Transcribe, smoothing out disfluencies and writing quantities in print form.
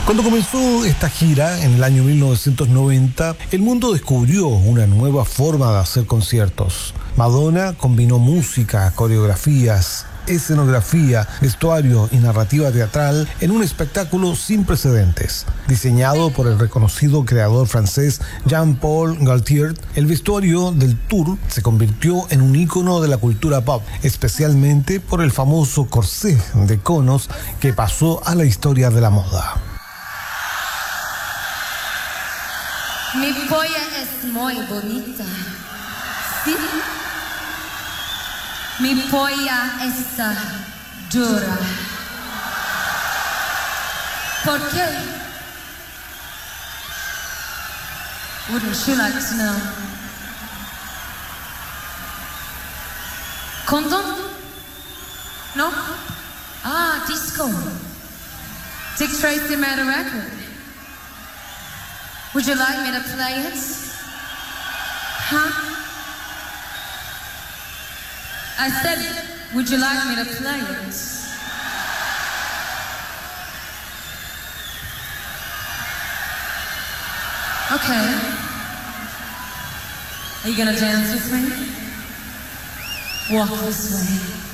Cuando comenzó esta gira en el año 1990, el mundo descubrió una nueva forma de hacer conciertos. Madonna combinó música, coreografías, escenografía, vestuario y narrativa teatral en un espectáculo sin precedentes. Diseñado por el reconocido creador francés Jean-Paul Gaultier, el vestuario del tour se convirtió en un ícono de la cultura pop, especialmente por el famoso corsé de conos que pasó a la historia de la moda. Mi polla es muy bonita. ¿Sí? Mi polla está dura. ¿Por qué? Wouldn't you like to know? Condom? No? Ah, disco. Dick Tracy made a record. Would you like me to play it? Huh? I said, would you like me to play it? Okay. Are you gonna dance with me? Walk this way.